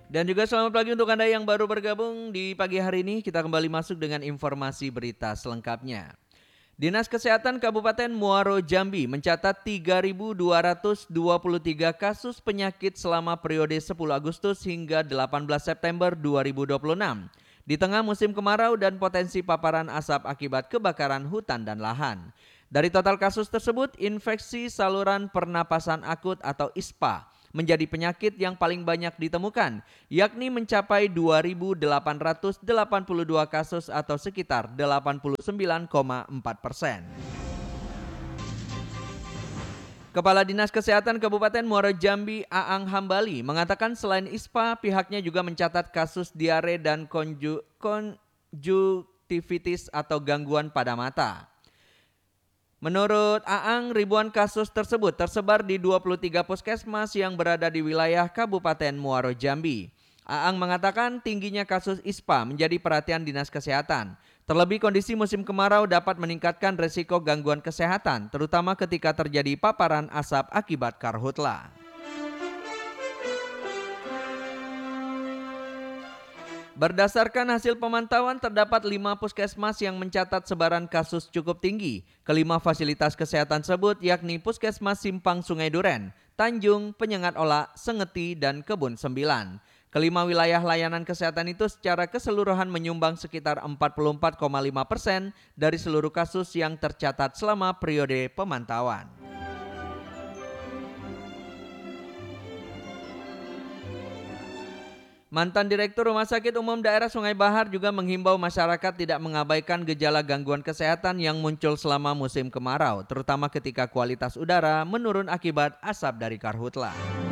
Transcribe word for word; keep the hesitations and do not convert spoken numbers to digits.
Dan juga selamat pagi untuk Anda yang baru bergabung di pagi hari ini. Kita kembali masuk dengan informasi berita selengkapnya. Dinas Kesehatan Kabupaten Muaro Jambi mencatat tiga ribu dua ratus dua puluh tiga kasus penyakit selama periode sepuluh Agustus hingga delapan belas September dua ribu dua puluh enam. Di tengah musim kemarau dan potensi paparan asap akibat kebakaran hutan dan lahan. Dari total kasus tersebut, infeksi saluran pernapasan akut atau I S P A menjadi penyakit yang paling banyak ditemukan, yakni mencapai dua ribu delapan ratus delapan puluh dua kasus atau sekitar delapan puluh sembilan koma empat persen. Kepala Dinas Kesehatan Kabupaten Muaro Jambi Aang Hambali mengatakan selain I S P A, pihaknya juga mencatat kasus diare dan konju, konjuktivitis atau gangguan pada mata. Menurut Aang, ribuan kasus tersebut tersebar di dua puluh tiga puskesmas yang berada di wilayah Kabupaten Muaro Jambi. Aang mengatakan tingginya kasus I S P A menjadi perhatian Dinas Kesehatan. Terlebih kondisi musim kemarau dapat meningkatkan resiko gangguan kesehatan, terutama ketika terjadi paparan asap akibat karhutla. Berdasarkan hasil pemantauan, terdapat lima puskesmas yang mencatat sebaran kasus cukup tinggi. Kelima fasilitas kesehatan tersebut yakni Puskesmas Simpang Sungai Duren, Tanjung, Penyengat Ola, Sengeti, dan Kebun Sembilan. Kelima wilayah layanan kesehatan itu secara keseluruhan menyumbang sekitar empat puluh empat koma lima persen dari seluruh kasus yang tercatat selama periode pemantauan. Mantan Direktur Rumah Sakit Umum Daerah Sungai Bahar juga menghimbau masyarakat tidak mengabaikan gejala gangguan kesehatan yang muncul selama musim kemarau, terutama ketika kualitas udara menurun akibat asap dari karhutla.